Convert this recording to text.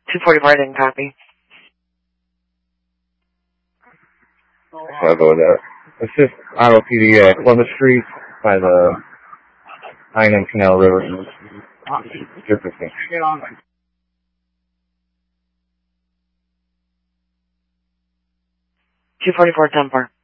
244 didn't copy. I'll go with that. Assist ROPD Columbus Street by the I-9 Canal River. Good 15. 244 10-4.